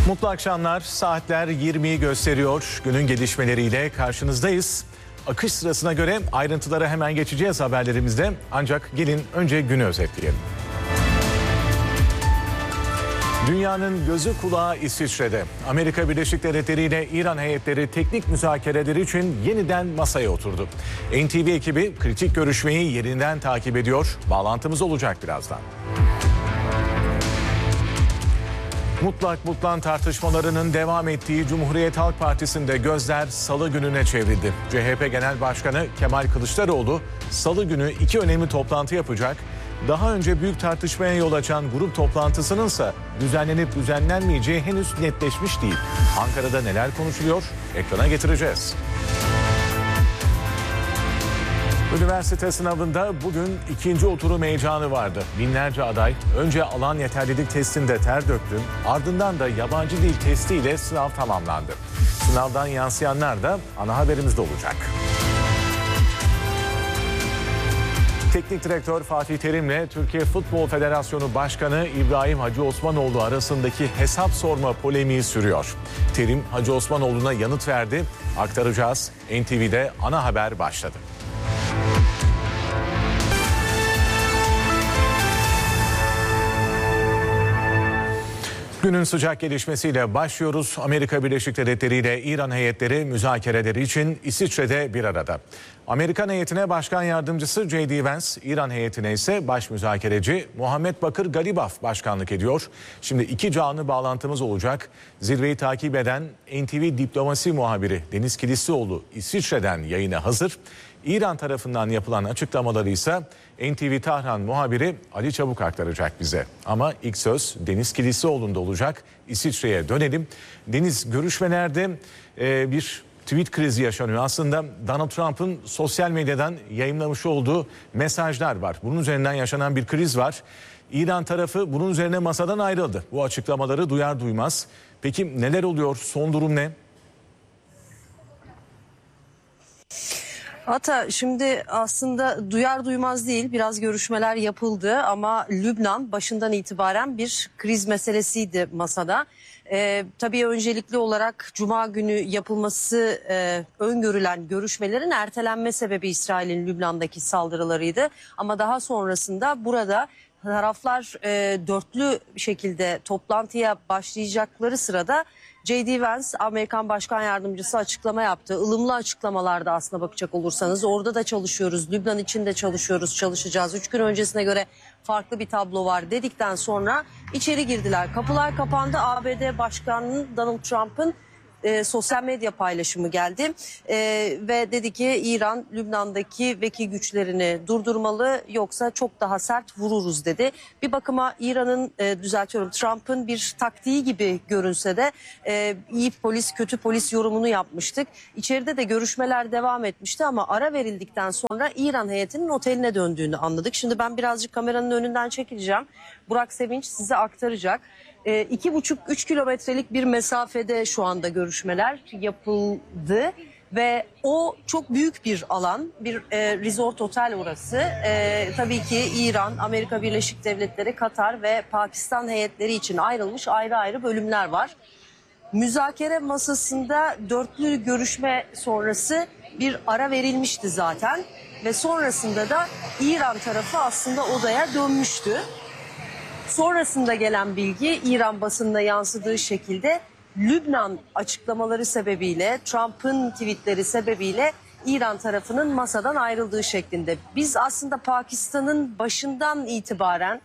Mutlu akşamlar. Saatler 20'yi gösteriyor. Günün gelişmeleriyle karşınızdayız. Akış sırasına göre ayrıntılara hemen geçeceğiz haberlerimizde. Ancak gelin önce günü özetleyelim. Dünyanın gözü kulağı İsviçre'de. Amerika Birleşik Devletleri ile İran heyetleri teknik müzakereler için yeniden masaya oturdu. NTV ekibi kritik görüşmeyi yerinden takip ediyor. Bağlantımız olacak birazdan. Mutlak mutlan tartışmalarının devam ettiği Cumhuriyet Halk Partisi'nde gözler Salı gününe çevrildi. CHP Genel Başkanı Kemal Kılıçdaroğlu Salı günü iki önemli toplantı yapacak. Daha önce büyük tartışmaya yol açan grup toplantısının ise düzenlenip düzenlenmeyeceği henüz netleşmiş değil. Ankara'da neler konuşuluyor? Ekrana getireceğiz. Üniversite sınavında bugün ikinci oturum heyecanı vardı. Binlerce aday önce alan yeterlilik testinde ter döktü, ardından da yabancı dil testiyle sınav tamamlandı. Sınavdan yansıyanlar da ana haberimizde olacak. Teknik direktör Fatih Terim'le Türkiye Futbol Federasyonu Başkanı İbrahim Hacı Osmanoğlu arasındaki hesap sorma polemiği sürüyor. Terim Hacı Osmanoğlu'na yanıt verdi. Aktaracağız. NTV'de ana haber başladı. Günün sıcak gelişmesiyle başlıyoruz. Amerika Birleşik Devletleri ile İran heyetleri müzakereleri için İsviçre'de bir arada. Amerikan heyetine Başkan Yardımcısı J.D. Vance, İran heyetine ise baş müzakereci Muhammed Bakır Galibaf başkanlık ediyor. Şimdi iki canlı bağlantımız olacak. Zirveyi takip eden NTV Diplomasi muhabiri Deniz Kilislioğlu İsviçre'den yayına hazır. İran tarafından yapılan açıklamaları ise NTV Tahran muhabiri Ali Çabuk aktaracak bize. Ama ilk söz Deniz Kilislioğlu'nda olacak. İsviçre'ye dönelim. Deniz, görüşmelerde bir tweet krizi yaşanıyor. Aslında Donald Trump'ın sosyal medyadan yayınlamış olduğu mesajlar var. Bunun üzerinden yaşanan bir kriz var. İran tarafı bunun üzerine masadan ayrıldı. Bu açıklamaları duyar duymaz. Peki neler oluyor? Son durum ne? Ata, şimdi aslında duyar duymaz değil, biraz görüşmeler yapıldı ama Lübnan başından itibaren bir kriz meselesiydi masada. Tabii öncelikli olarak Cuma günü yapılması öngörülen görüşmelerin ertelenme sebebi İsrail'in Lübnan'daki saldırılarıydı. Ama daha sonrasında burada taraflar dörtlü şekilde toplantıya başlayacakları sırada J.D. Vance, Amerikan Başkan Yardımcısı açıklama yaptı. Ilımlı açıklamalarda aslına bakacak olursanız orada da çalışıyoruz, Lübnan için de çalışacağız. 3 gün öncesine göre farklı bir tablo var dedikten sonra içeri girdiler. Kapılar kapandı. ABD Başkanı Donald Trump'ın sosyal medya paylaşımı geldi ve dedi ki İran Lübnan'daki vekil güçlerini durdurmalı yoksa çok daha sert vururuz dedi. Bir bakıma İran'ın Trump'ın bir taktiği gibi görünse de iyi polis kötü polis yorumunu yapmıştık. İçeride de görüşmeler devam etmişti ama ara verildikten sonra İran heyetinin oteline döndüğünü anladık. Şimdi ben birazcık kameranın önünden çekileceğim. Burak Sevinç size aktaracak. 2,5-3 kilometrelik bir mesafede şu anda görüşmeler yapıldı ve o çok büyük bir alan, bir resort otel orası. Tabii ki İran, Amerika Birleşik Devletleri, Katar ve Pakistan heyetleri için ayrılmış ayrı ayrı bölümler var. Müzakere masasında dörtlü görüşme sonrası bir ara verilmişti zaten ve sonrasında da İran tarafı aslında odaya dönmüştü. Sonrasında gelen bilgi İran basınına yansıdığı şekilde Lübnan açıklamaları sebebiyle, Trump'ın tweetleri sebebiyle İran tarafının masadan ayrıldığı şeklinde. Biz aslında Pakistan'ın başından itibaren,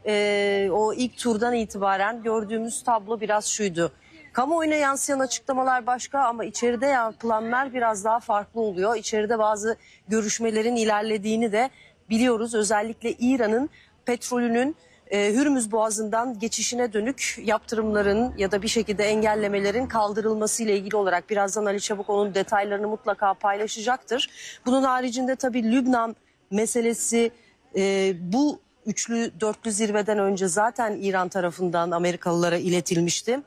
o ilk turdan itibaren gördüğümüz tablo biraz şuydu. Kamuoyuna yansıyan açıklamalar başka ama içeride yapılanlar biraz daha farklı oluyor. İçeride bazı görüşmelerin ilerlediğini de biliyoruz. Özellikle İran'ın petrolünün Hürmüz Boğazı'ndan geçişine dönük yaptırımların ya da bir şekilde engellemelerin kaldırılması ile ilgili olarak birazdan Ali Çabuk onun detaylarını mutlaka paylaşacaktır. Bunun haricinde tabii Lübnan meselesi bu üçlü dörtlü zirveden önce zaten İran tarafından Amerikalılara iletilmişti.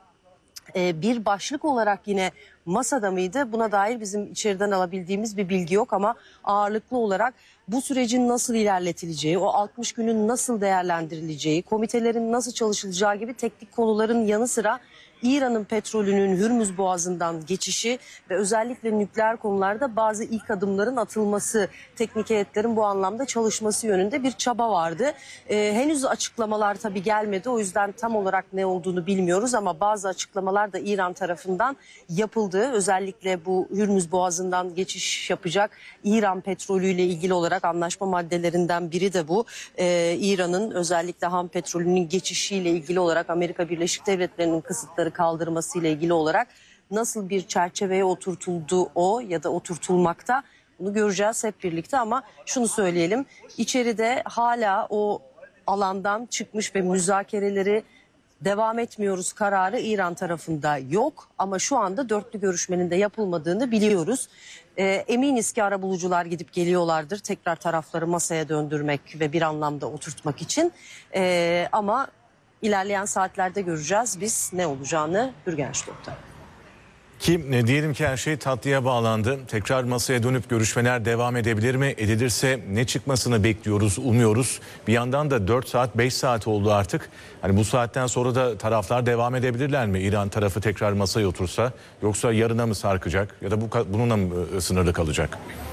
Bir başlık olarak yine masada mıydı? Buna dair bizim içeriden alabildiğimiz bir bilgi yok ama ağırlıklı olarak bu sürecin nasıl ilerletileceği, o 60 günün nasıl değerlendirileceği, komitelerin nasıl çalışılacağı gibi teknik konuların yanı sıra İran'ın petrolünün Hürmüz Boğazı'ndan geçişi ve özellikle nükleer konularda bazı ilk adımların atılması, teknik heyetlerin bu anlamda çalışması yönünde bir çaba vardı. Henüz açıklamalar tabii gelmedi, o yüzden tam olarak ne olduğunu bilmiyoruz ama bazı açıklamalar da İran tarafından yapıldı. Özellikle bu Hürmüz Boğazı'ndan geçiş yapacak İran petrolüyle ilgili olarak anlaşma maddelerinden biri de bu. İran'ın özellikle ham petrolünün geçişiyle ilgili olarak Amerika Birleşik Devletleri'nin kısıtları kaldırması ile ilgili olarak nasıl bir çerçeveye oturtuldu o ya da oturtulmakta, bunu göreceğiz hep birlikte. Ama şunu söyleyelim, içeride hala o alandan çıkmış ve müzakereleri devam etmiyoruz kararı İran tarafında yok. Ama şu anda dörtlü görüşmenin de yapılmadığını biliyoruz. Eminiz ki arabulucular gidip geliyorlardır tekrar tarafları masaya döndürmek ve bir anlamda oturtmak için. Ama ilerleyen saatlerde göreceğiz biz ne olacağını Bürgenstok'ta. Ki diyelim ki her şey tatlıya bağlandı. Tekrar masaya dönüp görüşmeler devam edebilir mi? Edilirse ne çıkmasını bekliyoruz, umuyoruz. Bir yandan da 4 saat 5 saat oldu artık. Hani bu saatten sonra da taraflar devam edebilirler mi? İran tarafı tekrar masaya otursa, yoksa yarına mı sarkacak ya da bununla mı sınırlı kalacak?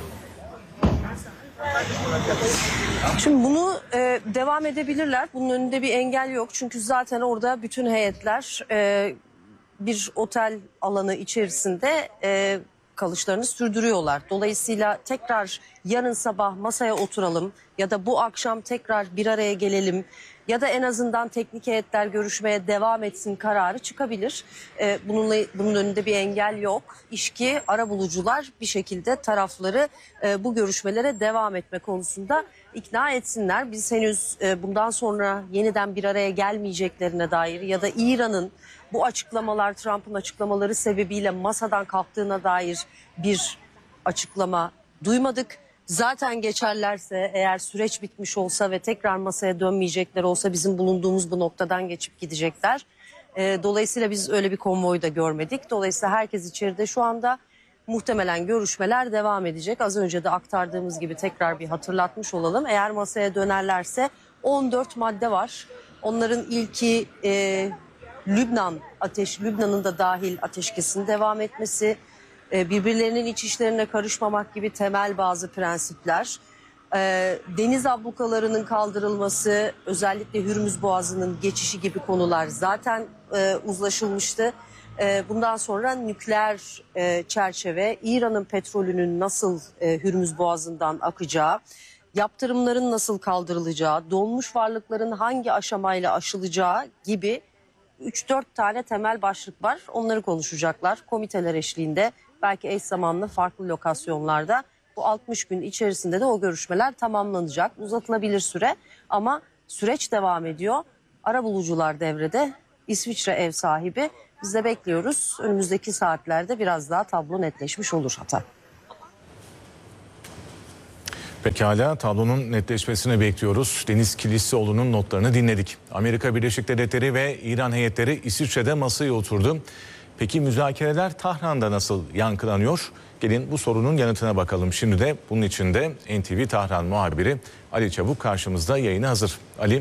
Şimdi bunu devam edebilirler. Bunun önünde bir engel yok. Çünkü zaten orada bütün heyetler bir otel alanı içerisinde kalışlarını sürdürüyorlar. Dolayısıyla tekrar yarın sabah masaya oturalım ya da bu akşam tekrar bir araya gelelim ya da en azından teknik heyetler görüşmeye devam etsin kararı çıkabilir. Bunun önünde bir engel yok. İş ki arabulucular bir şekilde tarafları bu görüşmelere devam etme konusunda ikna etsinler. Biz henüz bundan sonra yeniden bir araya gelmeyeceklerine dair ya da İran'ın bu açıklamalar, Trump'ın açıklamaları sebebiyle masadan kalktığına dair bir açıklama duymadık. Zaten geçerlerse, eğer süreç bitmiş olsa ve tekrar masaya dönmeyecekler olsa bizim bulunduğumuz bu noktadan geçip gidecekler. Dolayısıyla biz öyle bir konvoyu da görmedik. Dolayısıyla herkes içeride şu anda, muhtemelen görüşmeler devam edecek. Az önce de aktardığımız gibi tekrar bir hatırlatmış olalım. Eğer masaya dönerlerse 14 madde var. Onların ilki Lübnan'ın da dahil ateşkesin devam etmesi, birbirlerinin iç işlerine karışmamak gibi temel bazı prensipler, deniz ablukalarının kaldırılması, özellikle Hürmüz Boğazı'nın geçişi gibi konular zaten uzlaşılmıştı. Bundan sonra nükleer çerçeve, İran'ın petrolünün nasıl Hürmüz Boğazı'ndan akacağı, yaptırımların nasıl kaldırılacağı, donmuş varlıkların hangi aşamayla aşılacağı gibi 3-4 tane temel başlık var. Onları konuşacaklar komiteler eşliğinde, belki eş zamanlı farklı lokasyonlarda. Bu 60 gün içerisinde de o görüşmeler tamamlanacak. Uzatılabilir süre ama süreç devam ediyor. Arabulucular devrede, İsviçre ev sahibi. Biz de bekliyoruz. Önümüzdeki saatlerde biraz daha tablo netleşmiş olur Hatay. Pekala, tablonun netleşmesini bekliyoruz. Deniz Kilislioğlu'nun notlarını dinledik. Amerika Birleşik Devletleri ve İran heyetleri İsviçre'de masaya oturdu. Peki müzakereler Tahran'da nasıl yankılanıyor? Gelin bu sorunun yanıtına bakalım. Şimdi de bunun için de NTV Tahran muhabiri Ali Çabuk karşımızda, yayına hazır. Ali.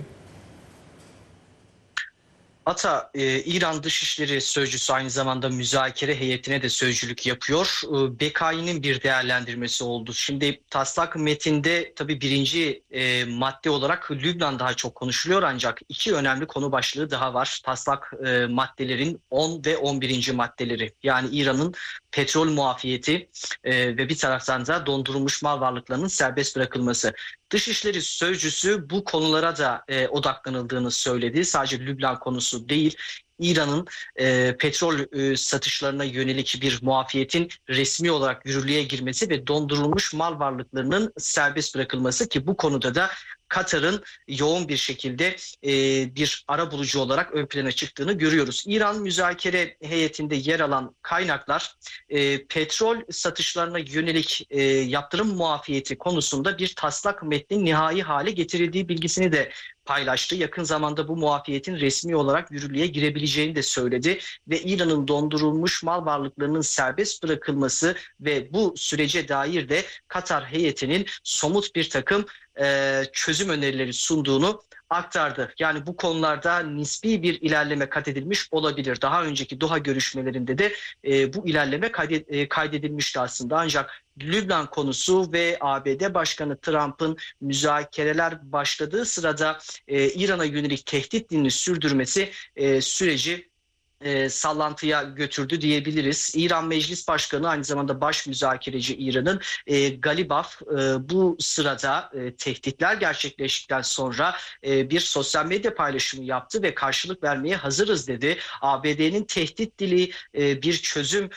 İran Dışişleri Sözcüsü aynı zamanda müzakere heyetine de sözcülük yapıyor. BKİ'nin bir değerlendirmesi oldu. Şimdi taslak metinde tabii birinci madde olarak Lübnan daha çok konuşuluyor, ancak iki önemli konu başlığı daha var. Taslak maddelerin 10 ve 11. maddeleri, yani İran'ın petrol muafiyeti ve bir taraftan da dondurulmuş mal varlıklarının serbest bırakılması. Dışişleri Sözcüsü bu konulara da odaklanıldığını söyledi. Sadece Lübnan konusu değil, İran'ın petrol satışlarına yönelik bir muafiyetin resmi olarak yürürlüğe girmesi ve dondurulmuş mal varlıklarının serbest bırakılması, ki bu konuda da Katar'ın yoğun bir şekilde bir arabulucu olarak ön plana çıktığını görüyoruz. İran müzakere heyetinde yer alan kaynaklar petrol satışlarına yönelik yaptırım muafiyeti konusunda bir taslak metnin nihai hale getirildiği bilgisini de paylaştı. Yakın zamanda bu muafiyetin resmi olarak yürürlüğe girebileceğini de söyledi ve İran'ın dondurulmuş mal varlıklarının serbest bırakılması ve bu sürece dair de Katar heyetinin somut bir takım çözüm önerileri sunduğunu aktardı. Yani bu konularda nispi bir ilerleme kaydedilmiş olabilir. Daha önceki Doha görüşmelerinde de bu ilerleme kaydedilmişti aslında. Ancak Lübnan konusu ve ABD Başkanı Trump'ın müzakereler başladığı sırada İran'a yönelik tehdit dilini sürdürmesi süreci sallantıya götürdü diyebiliriz. İran Meclis Başkanı, aynı zamanda baş müzakereci İran'ın Galibaf bu sırada tehditler gerçekleştikten sonra bir sosyal medya paylaşımı yaptı ve karşılık vermeye hazırız dedi. ABD'nin tehdit dili bir çözüm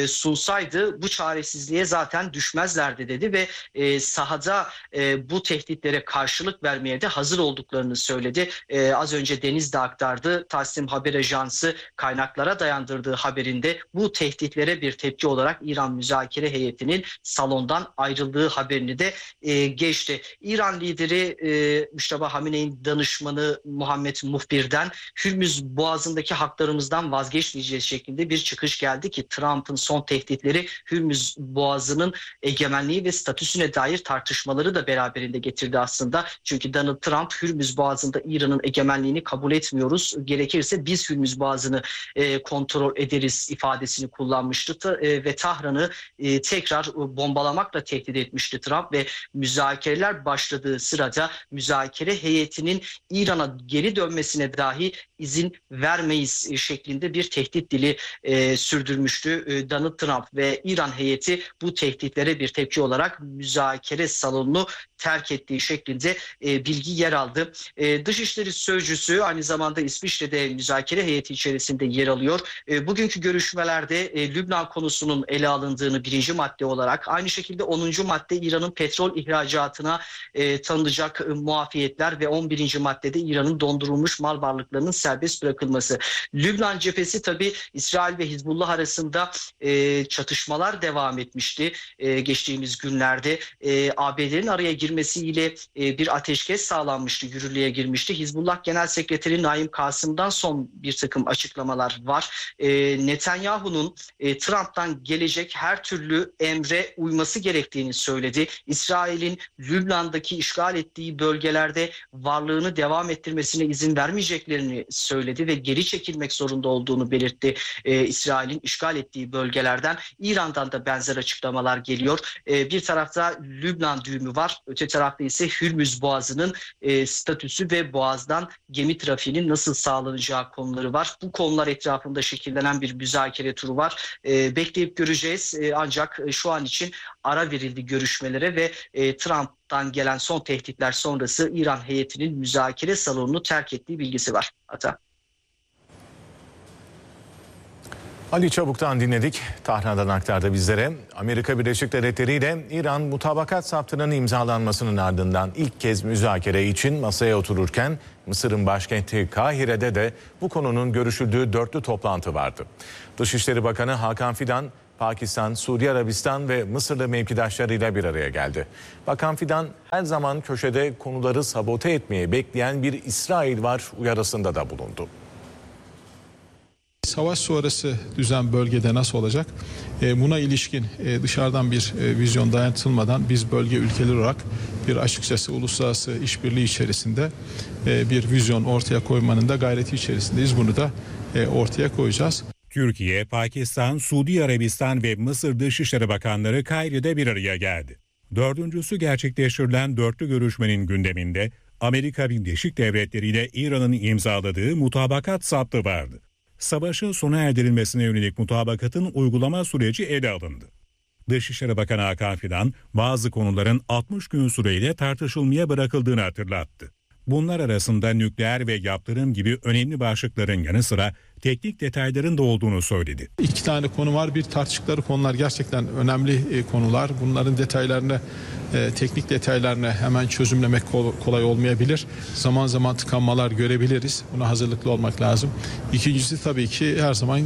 sunsaydı bu çaresizliğe zaten düşmezlerdi dedi ve sahada bu tehditlere karşılık vermeye de hazır olduklarını söyledi. Az önce Deniz de aktardı. Tasnim Haber Ajansı kaynaklara dayandırdığı haberinde bu tehditlere bir tepki olarak İran müzakere heyetinin salondan ayrıldığı haberini de geçti. İran lideri Müşteba Hamene'nin danışmanı Muhammed Muhbir'den Hürmüz Boğazı'ndaki haklarımızdan vazgeçmeyeceğiz şeklinde bir çıkış geldi ki Trump'ın son tehditleri Hürmüz Boğazı'nın egemenliği ve statüsüne dair tartışmaları da beraberinde getirdi aslında. Çünkü Donald Trump Hürmüz Boğazı'nda İran'ın egemenliğini kabul etmiyoruz. Gerekirse biz Hürmüz Boğazı'nı kontrol ederiz ifadesini kullanmıştı ve Tahran'ı tekrar bombalamakla tehdit etmişti Trump ve müzakereler başladığı sırada müzakere heyetinin İran'a geri dönmesine dahi izin vermeyiz şeklinde bir tehdit dili sürdürmüştü Donald Trump ve İran heyeti bu tehditlere bir tepki olarak müzakere salonunu terk ettiği şeklinde bilgi yer aldı. Dışişleri Sözcüsü aynı zamanda İsviçre'de müzakere heyeti içerisinde yer alıyor. Bugünkü görüşmelerde Lübnan konusunun ele alındığını birinci madde olarak, aynı şekilde 10. madde İran'ın petrol ihracatına tanınacak muafiyetler ve 11. maddede İran'ın dondurulmuş mal varlıklarının serbest bırakılması. Lübnan cephesi tabii İsrail ve Hizbullah arasında çatışmalar devam etmişti geçtiğimiz günlerde. ABD'nin araya girmesiyle bir ateşkes sağlanmıştı, yürürlüğe girmişti. Hizbullah Genel Sekreteri Naim Kasım'dan son bir takım açıklamalar var. Netanyahu'nun Trump'tan gelecek her türlü emre uyması gerektiğini söyledi. İsrail'in Lübnan'daki işgal ettiği bölgelerde varlığını devam ettirmesine izin vermeyeceklerini söyledi ve geri çekilmek zorunda olduğunu belirtti. İsrail'in işgal ettiği bölgelerden, İran'dan da benzer açıklamalar geliyor. Bir tarafta Lübnan düğümü var, öte tarafta ise Hürmüz Boğazı'nın statüsü ve boğazdan gemi trafiğinin nasıl sağlanacağı konuları var. Bu konular etrafında şekillenen bir müzakere turu var. Bekleyip göreceğiz. Ancak şu an için ara verildi görüşmelere ve Trump'tan gelen son tehditler sonrası İran heyetinin müzakere salonunu terk ettiği bilgisi var. Ali Çabuk'tan dinledik. Tahran'dan aktardı bizlere. Amerika Birleşik Devletleri ile İran mutabakat saptının imzalanmasının ardından ilk kez müzakere için masaya otururken Mısır'ın başkenti Kahire'de de bu konunun görüşüldüğü dörtlü toplantı vardı. Dışişleri Bakanı Hakan Fidan, Pakistan, Suudi Arabistan ve Mısırlı mevkidaşlarıyla bir araya geldi. Bakan Fidan, her zaman köşede konuları sabote etmeye bekleyen bir İsrail var uyarısında da bulundu. Savaş sonrası düzen bölgede nasıl olacak? Buna ilişkin dışarıdan bir vizyon dayatılmadan biz bölge ülkeleri olarak bir açıkçası uluslararası işbirliği içerisinde bir vizyon ortaya koymanın da gayreti içerisindeyiz. Bunu da ortaya koyacağız. Türkiye, Pakistan, Suudi Arabistan ve Mısır Dışişleri Bakanları Kahire'de bir araya geldi. Dördüncüsü gerçekleştirilen dörtlü görüşmenin gündeminde Amerika Birleşik Devletleri ile İran'ın imzaladığı mutabakat saptı vardı. Savaşın sona erdirilmesine yönelik mutabakatın uygulama süreci ele alındı. Dışişleri Bakanı Hakan Fidan, bazı konuların 60 gün süreyle tartışılmaya bırakıldığını hatırlattı. Bunlar arasında nükleer ve yaptırım gibi önemli başlıkların yanı sıra teknik detayların da olduğunu söyledi. 2 tane konu var. Bir, tartıştıkları konular gerçekten önemli konular. Bunların detaylarını, teknik detaylarını hemen çözümlemek kolay olmayabilir. Zaman zaman tıkanmalar görebiliriz. Buna hazırlıklı olmak lazım. İkincisi tabii ki her zaman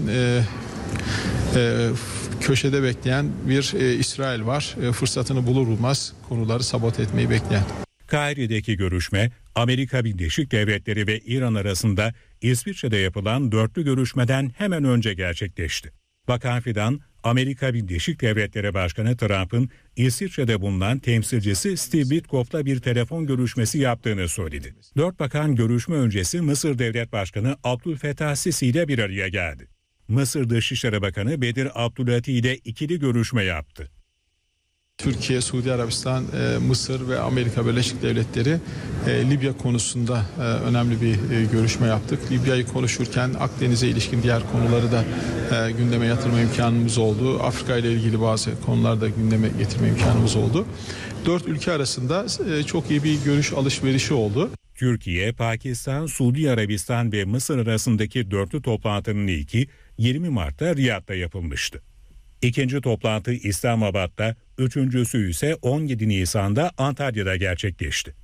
köşede bekleyen bir İsrail var. Fırsatını bulur bulmaz konuları sabote etmeyi bekleyen. Kahire'deki görüşme, Amerika Birleşik Devletleri ve İran arasında İsviçre'de yapılan dörtlü görüşmeden hemen önce gerçekleşti. Bakan Fidan, Amerika Birleşik Devletleri Başkanı Trump'ın İsviçre'de bulunan temsilcisi Steve Witkoff'la bir telefon görüşmesi yaptığını söyledi. 4 bakan görüşme öncesi Mısır Devlet Başkanı Abdülfettah Sisi ile bir araya geldi. Mısır Dışişleri Bakanı Bedir Abdülati ile ikili görüşme yaptı. Türkiye, Suudi Arabistan, Mısır ve Amerika Birleşik Devletleri Libya konusunda önemli bir görüşme yaptık. Libya'yı konuşurken Akdeniz'e ilişkin diğer konuları da gündeme yatırma imkanımız oldu. Afrika ile ilgili bazı konuları da gündeme getirme imkanımız oldu. 4 ülke arasında çok iyi bir görüş alışverişi oldu. Türkiye, Pakistan, Suudi Arabistan ve Mısır arasındaki dörtlü toplantının ilki 20 Mart'ta Riyad'da yapılmıştı. İkinci toplantı İslamabad'da, üçüncüsü ise 17 Nisan'da Antalya'da gerçekleşti.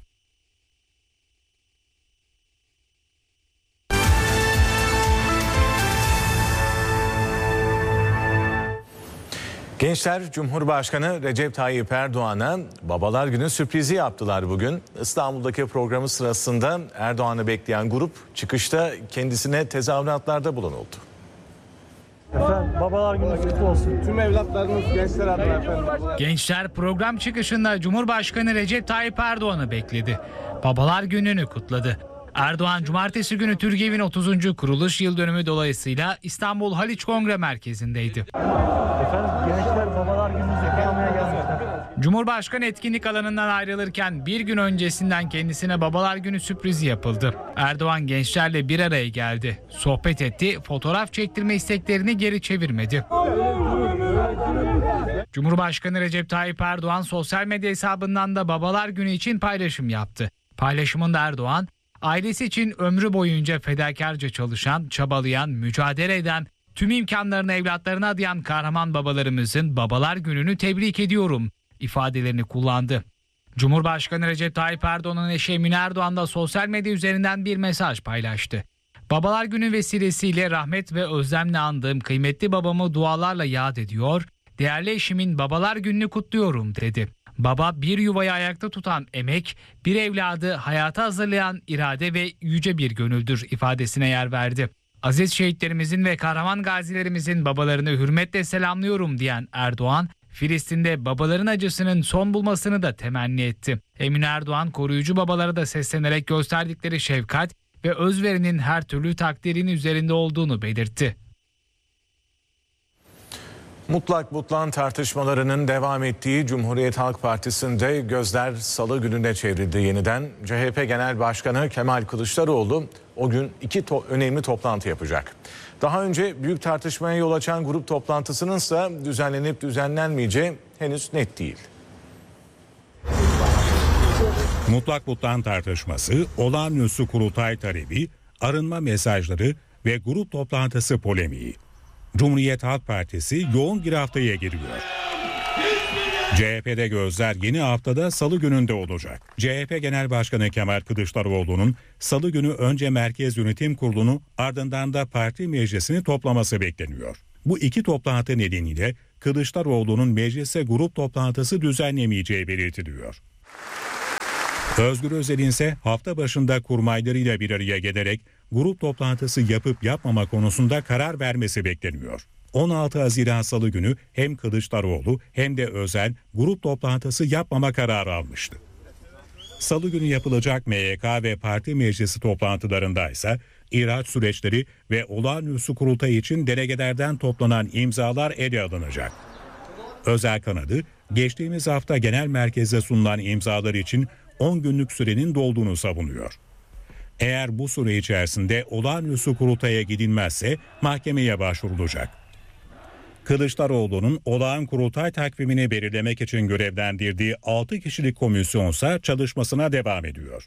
Gençler Cumhurbaşkanı Recep Tayyip Erdoğan'a Babalar Günü sürprizi yaptılar bugün. İstanbul'daki programı sırasında Erdoğan'ı bekleyen grup çıkışta kendisine tezahüratlarda bulunuldu. Efendim, Babalar Günü kutlu olsun. Tüm evlatlarınız gençler adına efendim. Gençler program çıkışında Cumhurbaşkanı Recep Tayyip Erdoğan'ı bekledi. Babalar Günü'nü kutladı. Erdoğan cumartesi günü TÜRGEV'in 30. kuruluş yıl dönümü dolayısıyla İstanbul Haliç Kongre Merkezi'ndeydi. Efendim, gençler Babalar Günü'nüzü kutlamaya gelmişler. Cumhurbaşkanı etkinlik alanından ayrılırken bir gün öncesinden kendisine Babalar Günü sürprizi yapıldı. Erdoğan gençlerle bir araya geldi. Sohbet etti, fotoğraf çektirme isteklerini geri çevirmedi. Cumhurbaşkanı Recep Tayyip Erdoğan sosyal medya hesabından da Babalar Günü için paylaşım yaptı. Paylaşımında Erdoğan, ailesi için ömrü boyunca fedakarca çalışan, çabalayan, mücadele eden, tüm imkanlarını evlatlarına adayan kahraman babalarımızın Babalar Günü'nü tebrik ediyorum ifadelerini kullandı. Cumhurbaşkanı Recep Tayyip Erdoğan'ın eşi Emine Erdoğan da sosyal medya üzerinden bir mesaj paylaştı. Babalar Günü vesilesiyle rahmet ve özlemle andığım kıymetli babamı dualarla yad ediyor, değerli eşimin Babalar Günü'nü kutluyorum dedi. Baba bir yuvayı ayakta tutan emek, bir evladı hayata hazırlayan irade ve yüce bir gönüldür ifadesine yer verdi. Aziz şehitlerimizin ve kahraman gazilerimizin babalarını hürmetle selamlıyorum diyen Erdoğan, Filistin'de babaların acısının son bulmasını da temenni etti. Emine Erdoğan koruyucu babalara da seslenerek gösterdikleri şefkat ve özverinin her türlü takdirin üzerinde olduğunu belirtti. Mutlak butlan tartışmalarının devam ettiği Cumhuriyet Halk Partisi'nde gözler Salı gününe çevrildi yeniden. CHP Genel Başkanı Kemal Kılıçdaroğlu o gün önemli toplantı yapacak. Daha önce büyük tartışmaya yol açan grup toplantısının ise düzenlenip düzenlenmeyeceği henüz net değil. Mutlak butlan tartışması, olağanüstü kurultay talebi, arınma mesajları ve grup toplantısı polemiği. Cumhuriyet Halk Partisi yoğun bir haftaya giriyor. CHP'de gözler yeni haftada Salı gününde olacak. CHP Genel Başkanı Kemal Kılıçdaroğlu'nun Salı günü önce Merkez Yönetim Kurulu'nu ardından da parti meclisini toplaması bekleniyor. Bu iki toplantı nedeniyle Kılıçdaroğlu'nun meclise grup toplantısı düzenlemeyeceği belirtiliyor. Özgür Özel'in ise hafta başında kurmaylarıyla bir araya gelerek grup toplantısı yapıp yapmama konusunda karar vermesi bekleniyor. 16 Haziran Salı günü hem Kılıçdaroğlu hem de Özel grup toplantısı yapmama kararı almıştı. Salı günü yapılacak MYK ve parti meclisi toplantılarında ise ihraç süreçleri ve olağanüstü kurultay için delegelerden toplanan imzalar ele alınacak. Özel kanadı geçtiğimiz hafta genel merkezde sunulan imzalar için 10 günlük sürenin dolduğunu savunuyor. Eğer bu süre içerisinde olağanüstü kurultaya gidilmezse mahkemeye başvurulacak. Kılıçdaroğlu'nun olağan kurultay takvimini belirlemek için görevlendirdiği 6 kişilik komisyonsa çalışmasına devam ediyor.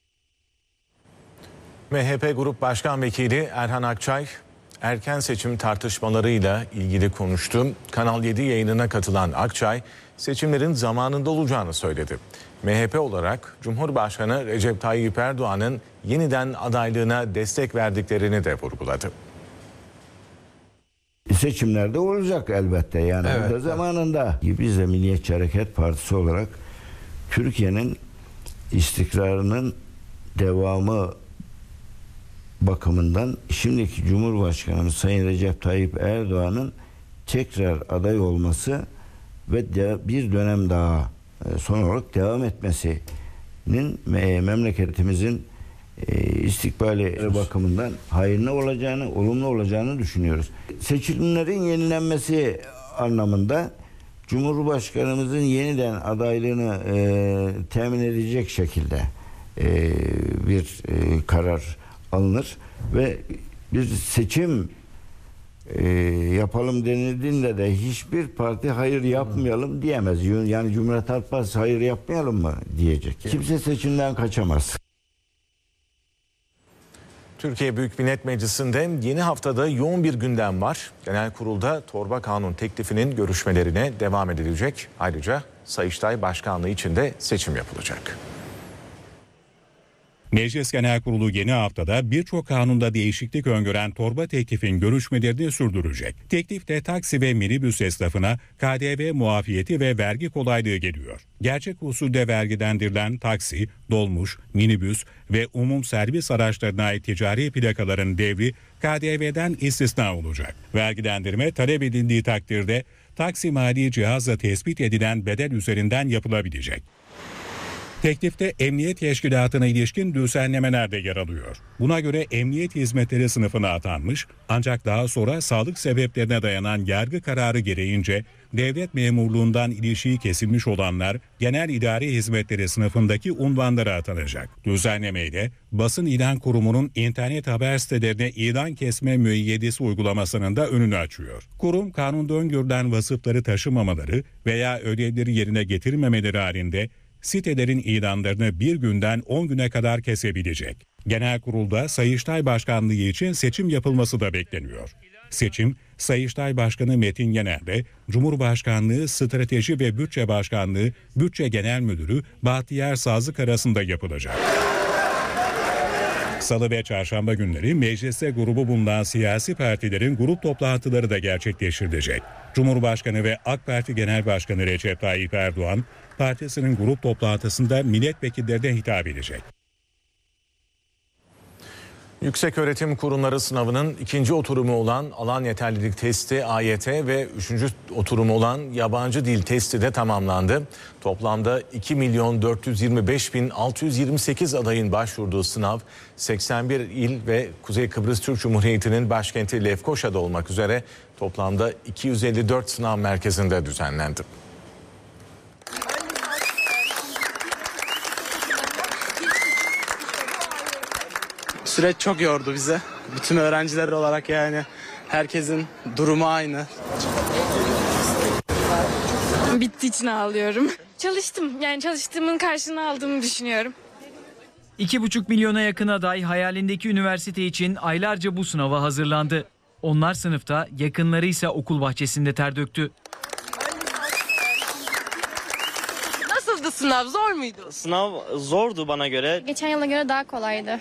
MHP Grup Başkan Vekili Erhan Akçay erken seçim tartışmalarıyla ilgili konuştu. Kanal 7 yayınına katılan Akçay seçimlerin zamanında olacağını söyledi. MHP olarak Cumhurbaşkanı Recep Tayyip Erdoğan'ın yeniden adaylığına destek verdiklerini de vurguladı. Seçimlerde olacak elbette yani Evet. burada zamanında. Biz de Milliyetçi Hareket Partisi olarak Türkiye'nin istikrarının devamı bakımından şimdiki Cumhurbaşkanımız Sayın Recep Tayyip Erdoğan'ın tekrar aday olması ve bir dönem daha son olarak devam etmesinin memleketimizin istikbali bakımından hayırlı olacağını, olumlu olacağını düşünüyoruz. Seçimlerin yenilenmesi anlamında Cumhurbaşkanımızın yeniden adaylığını temin edecek şekilde bir karar alınır ve bir seçim yapalım denildiğinde de hiçbir parti hayır yapmayalım diyemez. Yani Cumhuriyet Halk Partisi hayır yapmayalım mı diyecek. Kimse seçimden kaçamaz. Türkiye Büyük Millet Meclisi'nde yeni haftada yoğun bir gündem var. Genel Kurul'da torba kanun teklifinin görüşmelerine devam edilecek. Ayrıca Sayıştay Başkanlığı için de seçim yapılacak. Meclis Genel Kurulu yeni haftada birçok kanunda değişiklik öngören torba teklifin görüşmelerini sürdürecek. Teklifte taksi ve minibüs esnafına KDV muafiyeti ve vergi kolaylığı geliyor. Gerçek usulde vergilendirilen taksi, dolmuş, minibüs ve umum servis araçlarına ait ticari plakaların devri KDV'den istisna olacak. Vergilendirme talep edildiği takdirde taksi mali cihazla tespit edilen bedel üzerinden yapılabilecek. Teklifte emniyet teşkilatına ilişkin düzenlemeler de yer alıyor. Buna göre emniyet hizmetleri sınıfına atanmış ancak daha sonra sağlık sebeplerine dayanan yargı kararı gereğince devlet memurluğundan ilişiği kesilmiş olanlar genel idare hizmetleri sınıfındaki unvanlara atanacak. Düzenlemeyle Basın İlan Kurumu'nun internet haber sitelerine ilan kesme müeyyidesi uygulamasının da önünü açıyor. Kurum kanunda öngörülen vasıfları taşımamaları veya ödevleri yerine getirmemeleri halinde sitelerin ilanlarını bir günden 10 güne kadar kesebilecek. Genel Kurul'da Sayıştay Başkanlığı için seçim yapılması da bekleniyor. Seçim, Sayıştay Başkanı Metin Yener'le Cumhurbaşkanlığı Strateji ve Bütçe Başkanlığı Bütçe Genel Müdürü Bahtiyar Sazlık arasında yapılacak. Salı ve çarşamba günleri mecliste grubu bulunan siyasi partilerin grup toplantıları da gerçekleştirilecek. Cumhurbaşkanı ve AK Parti Genel Başkanı Recep Tayyip Erdoğan, partisinin grup toplantısında milletvekillerine hitap edecek. Yükseköğretim Kurumları sınavının ikinci oturumu olan alan yeterlilik testi AYT ve üçüncü oturumu olan yabancı dil testi de tamamlandı. Toplamda 2.425.628 adayın başvurduğu sınav 81 il ve Kuzey Kıbrıs Türk Cumhuriyeti'nin başkenti Lefkoşa'da olmak üzere toplamda 254 sınav merkezinde düzenlendi. Süreç çok yordu bize. Bütün öğrenciler olarak yani herkesin durumu aynı. Bittiği için ağlıyorum. Çalıştım. Yani çalıştığımın karşılığını aldığımı düşünüyorum. 2,5 milyona yakın aday hayalindeki üniversite için aylarca bu sınava hazırlandı. Onlar sınıfta, yakınları ise okul bahçesinde ter döktü. Nasıldı sınav? Zor muydu? Sınav zordu bana göre. Geçen yıla göre daha kolaydı.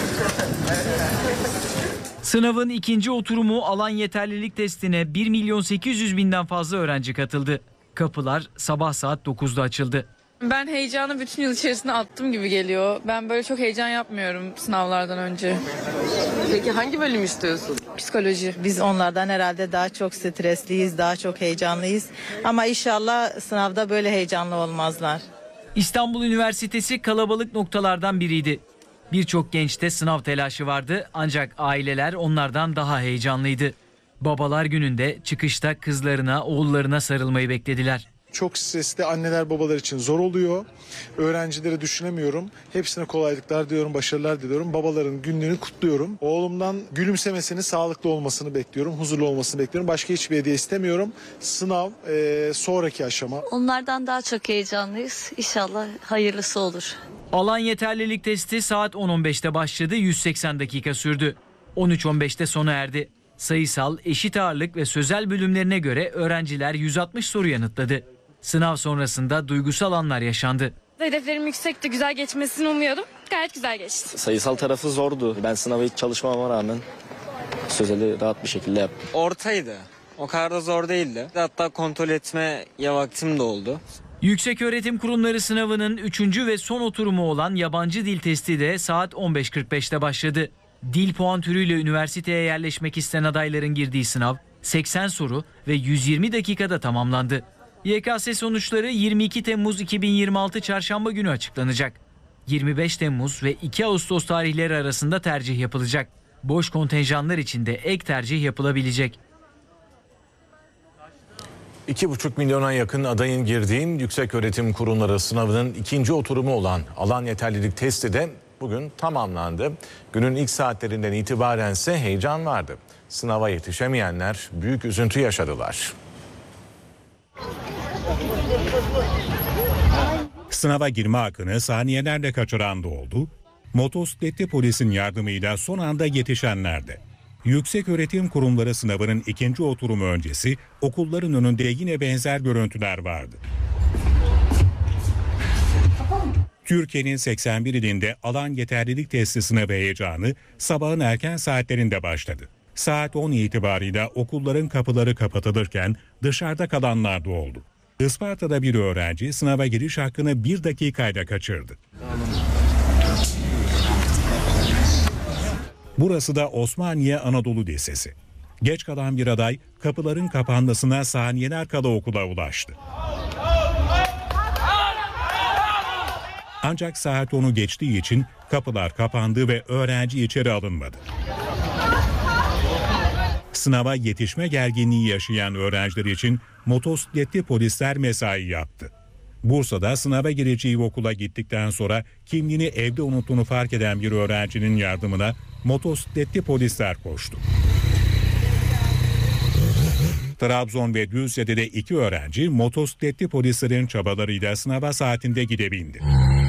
Sınavın ikinci oturumu alan yeterlilik testine 1.800.000'den fazla öğrenci katıldı. Kapılar sabah saat 9'da açıldı. Ben heyecanı bütün yıl içerisinde attım gibi geliyor. Ben böyle çok heyecan yapmıyorum sınavlardan önce. Peki hangi bölüm istiyorsun? Psikoloji. Biz onlardan herhalde daha çok stresliyiz, daha çok heyecanlıyız. Ama inşallah sınavda böyle heyecanlı olmazlar. İstanbul Üniversitesi kalabalık noktalardan biriydi. Birçok gençte sınav telaşı vardı ancak aileler onlardan daha heyecanlıydı. Babalar gününde çıkışta kızlarına, oğullarına sarılmayı beklediler. Çok stresli anneler babalar için zor oluyor. Öğrencileri düşünemiyorum. Hepsine kolaylıklar diyorum, başarılar diliyorum. Babaların günlüğünü kutluyorum. Oğlumdan gülümsemesini, sağlıklı olmasını bekliyorum, huzurlu olmasını bekliyorum. Başka hiçbir hediye istemiyorum. Sınav sonraki aşama. Onlardan daha çok heyecanlıyız. İnşallah hayırlısı olur. Alan yeterlilik testi saat 10.15'te başladı, 180 dakika sürdü. 13.15'te sona erdi. Sayısal, eşit ağırlık ve sözel bölümlerine göre öğrenciler 160 soru yanıtladı. Sınav sonrasında duygusal anlar yaşandı. Hedeflerim yüksekti, güzel geçmesini umuyordum. Gayet güzel geçti. Sayısal tarafı zordu. Ben sınava hiç çalışmama rağmen sözeli rahat bir şekilde yaptım. Ortaydı. O kadar da zor değildi. Hatta kontrol etmeye vaktim de oldu. Yükseköğretim Kurumları sınavının 3. ve son oturumu olan yabancı dil testi de saat 15.45'te başladı. Dil puan türüyle üniversiteye yerleşmek isteyen adayların girdiği sınav 80 soru ve 120 dakikada tamamlandı. YKS sonuçları 22 Temmuz 2026 Çarşamba günü açıklanacak. 25 Temmuz ve 2 Ağustos tarihleri arasında tercih yapılacak. Boş kontenjanlar için de ek tercih yapılabilecek. 2,5 milyona yakın adayın girdiği yükseköğretim kurumları sınavının ikinci oturumu olan alan yeterlilik testi de bugün tamamlandı. Günün ilk saatlerinden itibaren ise heyecan vardı. Sınava yetişemeyenler büyük üzüntü yaşadılar. Sınava girme hakkını saniyelerle kaçıran da oldu. Motosikletli polisin yardımıyla son anda yetişenler de. Yükseköğretim kurumları sınavının ikinci oturumu öncesi okulların önünde yine benzer görüntüler vardı. Türkiye'nin 81 ilinde alan yeterlilik testi sınavı heyecanı sabahın erken saatlerinde başladı. Saat 10 itibarıyla okulların kapıları kapatılırken dışarıda kalanlar da oldu. Isparta'da bir öğrenci sınava giriş hakkını 1 dakikayla kaçırdı. Burası da Osmaniye Anadolu Lisesi. Geç kalan bir aday kapıların kapanmasına saniyeler kala okula ulaştı. Ancak saat 10'u geçtiği için kapılar kapandı ve öğrenci içeri alınmadı. Sınava yetişme gerginliği yaşayan öğrenciler için motosikletli polisler mesai yaptı. Bursa'da sınava gireceği okula gittikten sonra kimliğini evde unuttuğunu fark eden bir öğrencinin yardımına motosikletli polisler koştu. Trabzon ve Düzce'de de 2 öğrenci motosikletli polislerin çabalarıyla sınava saatinde gidebildi.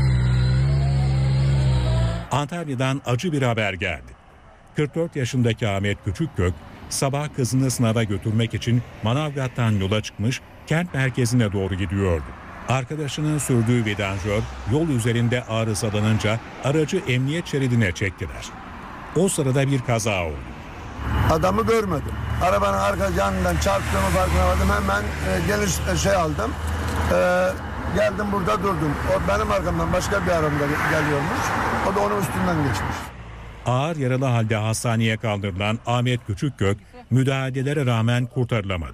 Antalya'dan acı bir haber geldi. 44 yaşındaki Ahmet Küçükgök sabah kızını sınava götürmek için Manavgat'tan yola çıkmış, kent merkezine doğru gidiyordu. Arkadaşının sürdüğü vidanjör yol üzerinde arızalanınca aracı emniyet şeridine çektiler. O sırada bir kaza oldu. Adamı görmedim. Arabanın arka camından çarptığımı farkına vardım. Hemen geliş aldım. Geldim burada durdum. O benim arkamdan başka bir araba geliyormuş. O da onun üstünden geçmiş. Ağır yaralı halde hastaneye kaldırılan Ahmet Küçükgök müdahalelere rağmen kurtarılamadı.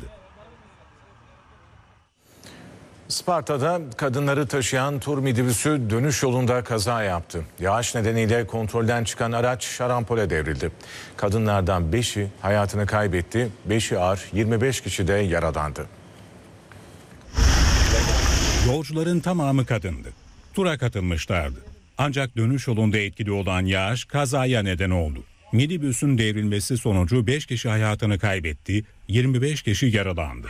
Isparta'da kadınları taşıyan tur minibüsü dönüş yolunda kaza yaptı. Yağış nedeniyle kontrolden çıkan araç şarampole devrildi. Kadınlardan 5'i hayatını kaybetti, 5'i ağır, 25 kişi de yaralandı. Yolcuların tamamı kadındı. Tura katılmışlardı. Ancak dönüş yolunda etkili olan yağış kazaya neden oldu. Minibüsün devrilmesi sonucu 5 kişi hayatını kaybetti, 25 kişi yaralandı.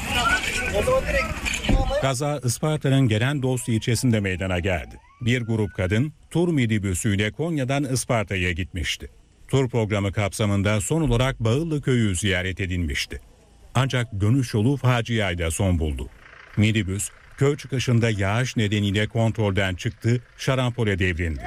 Kaza Isparta'nın Gelendost ilçesinde meydana geldi. Bir grup kadın tur minibüsüyle Konya'dan Isparta'ya gitmişti. Tur programı kapsamında son olarak Bağıllı köyü ziyaret edilmişti. Ancak dönüş yolu faciayla son buldu. Minibüs köy çıkışında yağış nedeniyle kontrolden çıktı, şarampole devrildi.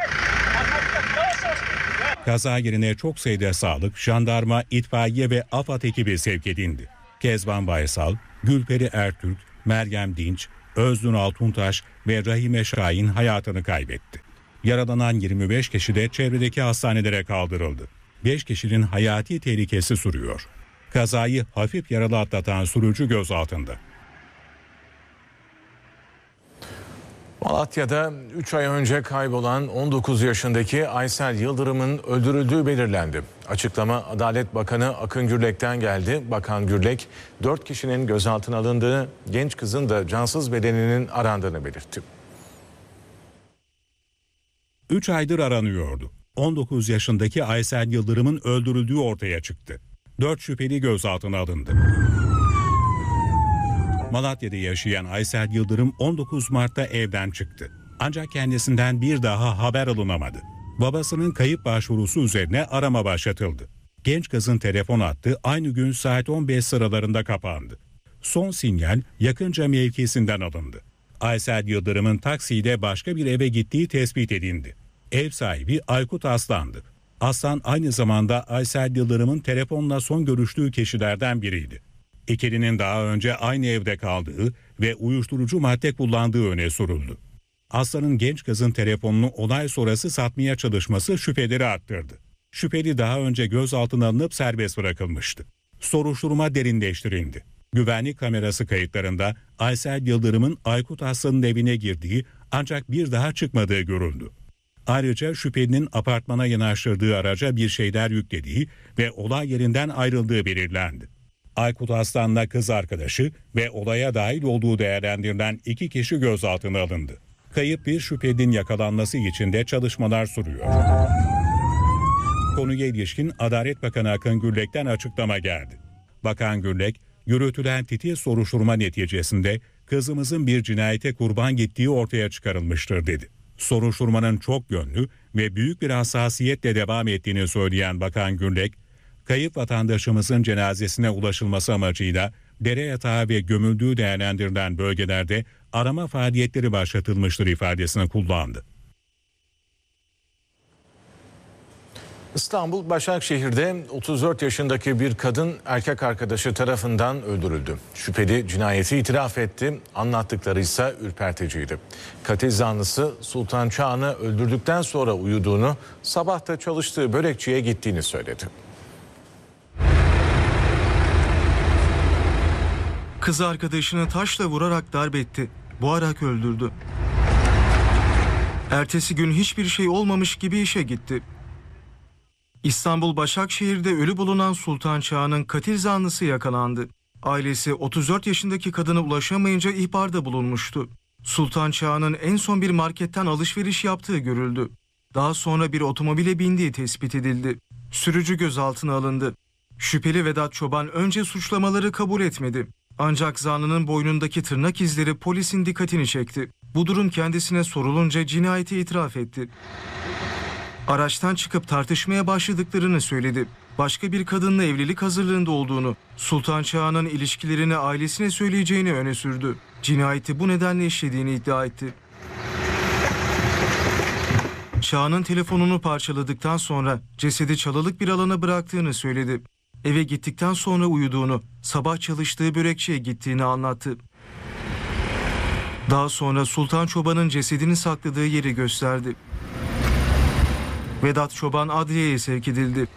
Kaza yerine çok sayıda sağlık, jandarma, itfaiye ve AFAD ekibi sevk edildi. Kezban Baysal, Gülperi Ertürk, Meryem Dinç, Öznur Altuntaş ve Rahime Şahin hayatını kaybetti. Yaralanan 25 kişi de çevredeki hastanelere kaldırıldı. 5 kişinin hayati tehlikesi sürüyor. Kazayı hafif yaralı atlatan sürücü gözaltında. Malatya'da 3 ay önce kaybolan 19 yaşındaki Aysel Yıldırım'ın öldürüldüğü belirlendi. Açıklama Adalet Bakanı Akın Gürlek'ten geldi. Bakan Gürlek 4 kişinin gözaltına alındığını, genç kızın da cansız bedeninin arandığını belirtti. 3 aydır aranıyordu. 19 yaşındaki Aysel Yıldırım'ın öldürüldüğü ortaya çıktı. 4 şüpheli gözaltına alındı. Malatya'da yaşayan Aysel Yıldırım 19 Mart'ta evden çıktı. Ancak kendisinden bir daha haber alınamadı. Babasının kayıp başvurusu üzerine arama başlatıldı. Genç kızın telefon hattı aynı gün saat 15 sıralarında kapandı. Son sinyal yakınca mevkisinden alındı. Aysel Yıldırım'ın taksiyle başka bir eve gittiği tespit edildi. Ev sahibi Aykut Aslan'dı. Aslan aynı zamanda Aysel Yıldırım'ın telefonla son görüştüğü kişilerden biriydi. İkilinin daha önce aynı evde kaldığı ve uyuşturucu madde kullandığı öne sürüldü. Aslan'ın genç kızın telefonunu olay sonrası satmaya çalışması şüpheleri arttırdı. Şüpheli daha önce gözaltına alınıp serbest bırakılmıştı. Soruşturma derinleştirildi. Güvenlik kamerası kayıtlarında Aysel Yıldırım'ın Aykut Aslan'ın evine girdiği ancak bir daha çıkmadığı görüldü. Ayrıca şüphelinin apartmana yanaştırdığı araca bir şeyler yüklediği ve olay yerinden ayrıldığı belirlendi. Aykut Aslan'la kız arkadaşı ve olaya dahil olduğu değerlendirilen 2 kişi gözaltına alındı. Kayıp bir şüphelinin yakalanması için de çalışmalar sürüyor. Konuya ilişkin Adalet Bakanı Akın Gürlek'ten açıklama geldi. Bakan Gürlek, yürütülen titiz soruşturma neticesinde kızımızın bir cinayete kurban gittiği ortaya çıkarılmıştır dedi. Soruşturmanın çok yönlü ve büyük bir hassasiyetle devam ettiğini söyleyen Bakan Gürlek, kayıp vatandaşımızın cenazesine ulaşılması amacıyla dere yatağı ve gömüldüğü değerlendirilen bölgelerde arama faaliyetleri başlatılmıştır ifadesini kullandı. İstanbul Başakşehir'de 34 yaşındaki bir kadın erkek arkadaşı tarafından öldürüldü. Şüpheli cinayeti itiraf etti, anlattıkları ise ürperticiydi. Katil zanlısı Sultan Çağan'ı öldürdükten sonra uyuduğunu, sabah da çalıştığı börekçiye gittiğini söyledi. Kız arkadaşını taşla vurarak darp etti, boğarak öldürdü. Ertesi gün hiçbir şey olmamış gibi işe gitti. İstanbul Başakşehir'de ölü bulunan Sultan Çağan'ın katil zanlısı yakalandı. Ailesi 34 yaşındaki kadına ulaşamayınca ihbarda bulunmuştu. Sultan Çağan'ın en son bir marketten alışveriş yaptığı görüldü. Daha sonra bir otomobile bindiği tespit edildi. Sürücü gözaltına alındı. Şüpheli Vedat Çoban önce suçlamaları kabul etmedi. Ancak zanlının boynundaki tırnak izleri polisin dikkatini çekti. Bu durum kendisine sorulunca cinayeti itiraf etti. Araçtan çıkıp tartışmaya başladıklarını söyledi. Başka bir kadınla evlilik hazırlığında olduğunu, Sultan Çağan'ın ilişkilerini ailesine söyleyeceğini öne sürdü. Cinayeti bu nedenle işlediğini iddia etti. Çağan'ın telefonunu parçaladıktan sonra cesedi çalılık bir alana bıraktığını söyledi. Eve gittikten sonra uyuduğunu, sabah çalıştığı börekçiye gittiğini anlattı. Daha sonra Sultan Çoban'ın cesedini sakladığı yeri gösterdi. Vedat Çoban adliyeye sevk edildi.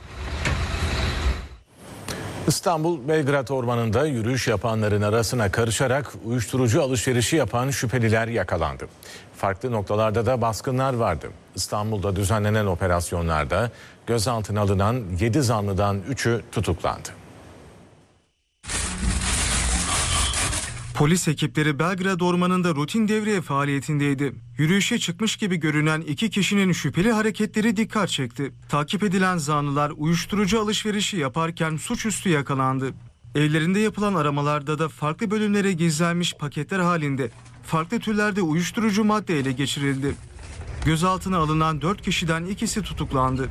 İstanbul Belgrad Ormanı'nda yürüyüş yapanların arasına karışarak uyuşturucu alışverişi yapan şüpheliler yakalandı. Farklı noktalarda da baskınlar vardı. İstanbul'da düzenlenen operasyonlarda gözaltına alınan 7 zanlıdan 3'ü tutuklandı. Polis ekipleri Belgrad Ormanı'nda rutin devriye faaliyetindeydi. Yürüyüşe çıkmış gibi görünen 2 kişinin şüpheli hareketleri dikkat çekti. Takip edilen zanlılar uyuşturucu alışverişi yaparken suçüstü yakalandı. Evlerinde yapılan aramalarda da farklı bölümlere gizlenmiş paketler halinde farklı türlerde uyuşturucu madde ele geçirildi. Gözaltına alınan 4 kişiden ikisi tutuklandı.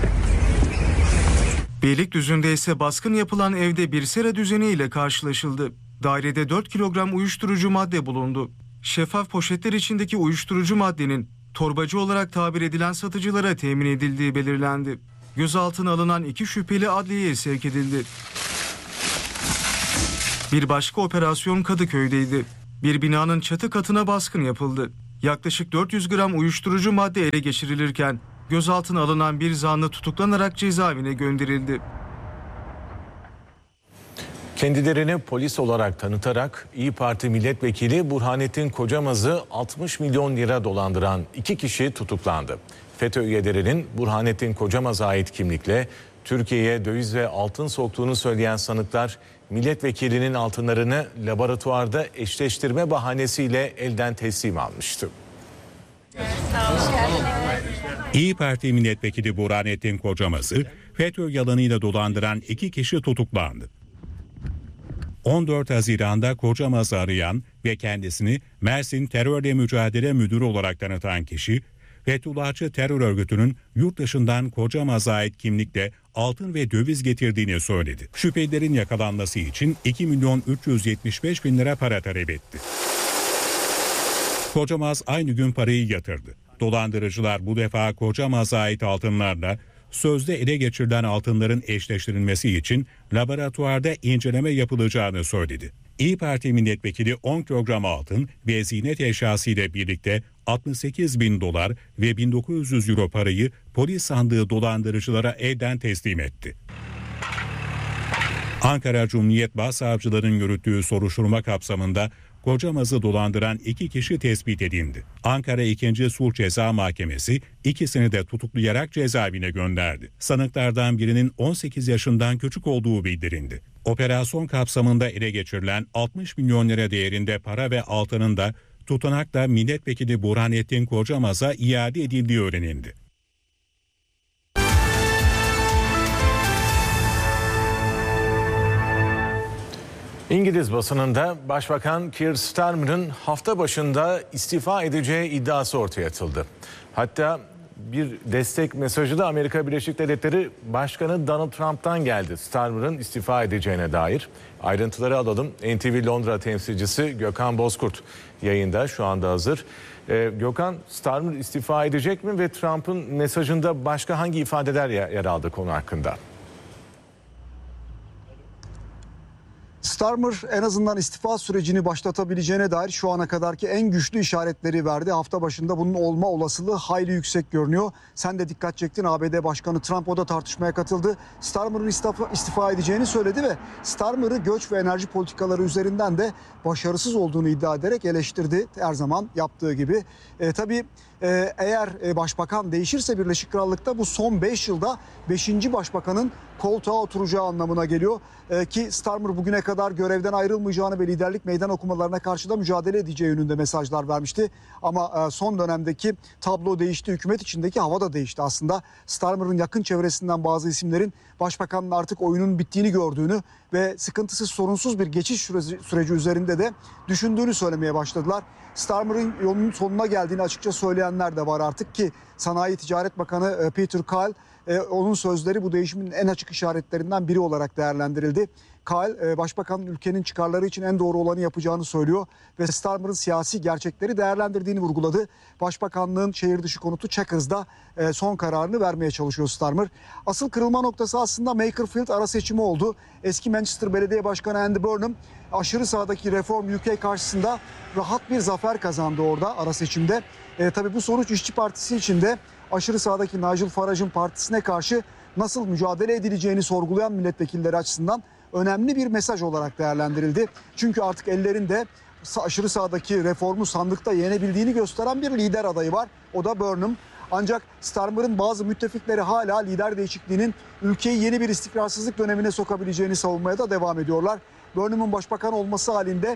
Beylikdüzü'nde ise baskın yapılan evde bir sera düzeniyle karşılaşıldı. Dairede 4 kilogram uyuşturucu madde bulundu. Şeffaf poşetler içindeki uyuşturucu maddenin torbacı olarak tabir edilen satıcılara temin edildiği belirlendi. Gözaltına alınan 2 şüpheli adliyeye sevk edildi. Bir başka operasyon Kadıköy'deydi. Bir binanın çatı katına baskın yapıldı. Yaklaşık 400 gram uyuşturucu madde ele geçirilirken gözaltına alınan bir zanlı tutuklanarak cezaevine gönderildi. Kendilerini polis olarak tanıtarak İYİ Parti milletvekili Burhanettin Kocamaz'ı 60 milyon lira dolandıran 2 kişi tutuklandı. FETÖ üyelerinin Burhanettin Kocamaz'a ait kimlikle Türkiye'ye döviz ve altın soktuğunu söyleyen sanıklar milletvekilinin altınlarını laboratuvarda eşleştirme bahanesiyle elden teslim almıştı. İYİ Parti milletvekili Burhanettin Kocamaz'ı FETÖ yalanıyla dolandıran 2 kişi tutuklandı. 14 Haziran'da Kocamaz'ı arayan ve kendisini Mersin Terörle Mücadele Müdürü olarak tanıtan kişi, Fethullahçı terör örgütünün yurt dışından Kocamaz'a ait kimlikle altın ve döviz getirdiğini söyledi. Şüphelilerin yakalanması için 2 milyon 375 bin lira para talep etti. Kocamaz aynı gün parayı yatırdı. Dolandırıcılar bu defa Kocamaz'a ait altınlarla sözde ele geçirilen altınların eşleştirilmesi için laboratuvarda inceleme yapılacağını söyledi. İYİ Parti milletvekili 10 kilogram altın ve ziynet eşyası ile birlikte 68 bin dolar ve 1900 euro parayı polis sandığı dolandırıcılara elden teslim etti. Ankara Cumhuriyet Başsavcılığının yürüttüğü soruşturma kapsamında Kocamaz'ı dolandıran 2 kişi tespit edildi. Ankara 2. Sulh Ceza Mahkemesi ikisini de tutuklayarak cezaevine gönderdi. Sanıklardan birinin 18 yaşından küçük olduğu bildirildi. Operasyon kapsamında ele geçirilen 60 milyon lira değerinde para ve altının da tutanakla milletvekili Burhanettin Kocamaz'a iade edildiği öğrenildi. İngiliz basınında Başbakan Keir Starmer'ın hafta başında istifa edeceği iddiası ortaya atıldı. Hatta bir destek mesajı da Amerika Birleşik Devletleri Başkanı Donald Trump'tan geldi Starmer'ın istifa edeceğine dair. Ayrıntıları alalım. NTV Londra temsilcisi Gökhan Bozkurt yayında, şu anda hazır. Gökhan, Starmer istifa edecek mi ve Trump'ın mesajında başka hangi ifadeler yer aldı konu hakkında? Starmer en azından istifa sürecini başlatabileceğine dair şu ana kadarki en güçlü işaretleri verdi. Hafta başında bunun olma olasılığı hayli yüksek görünüyor. Sen de dikkat çektin, ABD Başkanı Trump o da tartışmaya katıldı. Starmer'ın istifa edeceğini söyledi ve Starmer'ı göç ve enerji politikaları üzerinden de başarısız olduğunu iddia ederek eleştirdi. Her zaman yaptığı gibi. Tabii eğer başbakan değişirse Birleşik Krallık'ta bu son 5 yılda 5. başbakanın koltuğa oturacağı anlamına geliyor. Ki Starmer bugüne kadar görevden ayrılmayacağını ve liderlik meydan okumalarına karşı da mücadele edeceği yönünde mesajlar vermişti. Ama son dönemdeki tablo değişti, hükümet içindeki hava da değişti aslında. Starmer'ın yakın çevresinden bazı isimlerin başbakanın artık oyunun bittiğini gördüğünü ve sıkıntısız, sorunsuz bir geçiş süreci üzerinde de düşündüğünü söylemeye başladılar. Starmer'ın yolunun sonuna geldiğini açıkça söyleyenler de var artık ki Sanayi Ticaret Bakanı Peter Kyle, onun sözleri bu değişimin en açık işaretlerinden biri olarak değerlendirildi. Kyle, başbakanın ülkenin çıkarları için en doğru olanı yapacağını söylüyor ve Starmer'ın siyasi gerçekleri değerlendirdiğini vurguladı. Başbakanlığın şehir dışı konutu Checkers'da son kararını vermeye çalışıyor Starmer. Asıl kırılma noktası aslında Makerfield ara seçimi oldu. Eski Manchester Belediye Başkanı Andy Burnham aşırı sağdaki Reform UK karşısında rahat bir zafer kazandı orada ara seçimde. Tabii bu sonuç İşçi Partisi için de aşırı sağdaki Nigel Farage'ın partisine karşı nasıl mücadele edileceğini sorgulayan milletvekilleri açısından önemli bir mesaj olarak değerlendirildi. Çünkü artık ellerinde aşırı sağdaki reformu sandıkta yenebildiğini gösteren bir lider adayı var. O da Burnham. Ancak Starmer'ın bazı müttefikleri hala lider değişikliğinin ülkeyi yeni bir istikrarsızlık dönemine sokabileceğini savunmaya da devam ediyorlar. Burnham'ın başbakan olması halinde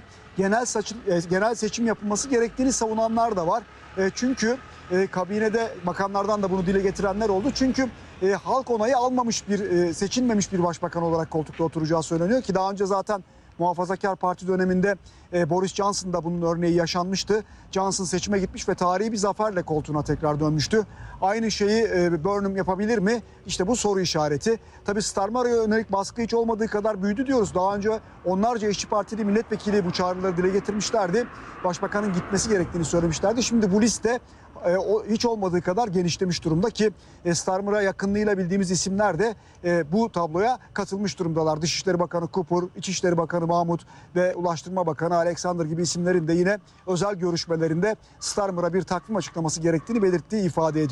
genel seçim yapılması gerektiğini savunanlar da var. Çünkü kabinede bakanlardan da bunu dile getirenler oldu. Çünkü halk onayı almamış seçilmemiş bir başbakan olarak koltukta oturacağı söyleniyor ki daha önce zaten Muhafazakar Parti döneminde Boris Johnson'da bunun örneği yaşanmıştı. Johnson seçime gitmiş ve tarihi bir zaferle koltuğuna tekrar dönmüştü. Aynı şeyi Burnham yapabilir mi? İşte bu soru işareti. Tabii Starmer'a yönelik baskı hiç olmadığı kadar büyüdü diyoruz. Daha önce onlarca İşçi Partili milletvekili bu çağrıları dile getirmişlerdi. Başbakanın gitmesi gerektiğini söylemişlerdi. Şimdi bu liste hiç olmadığı kadar genişlemiş durumda ki Starmer'a yakınlığıyla bildiğimiz isimler de bu tabloya katılmış durumdalar. Dışişleri Bakanı Cooper, İçişleri Bakanı Mahmut ve Ulaştırma Bakanı Alexander gibi isimlerin de yine özel görüşmelerinde Starmer'a bir takvim açıklaması gerektiğini belirttiği ifade ediliyor.